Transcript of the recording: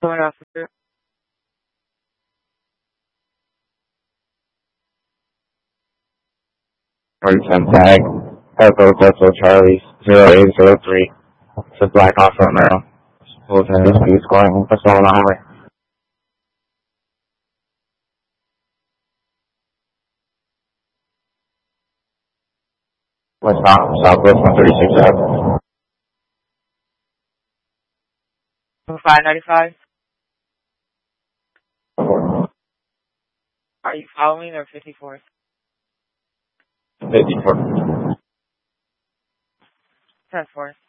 Going officer. Ten tag. Echo Delta Charlie 0803. It's a Black Hawk Romero. He's going for someone on the highway. Southwest 136 Ave. 595. Are you following or 54th? 54. 10-4.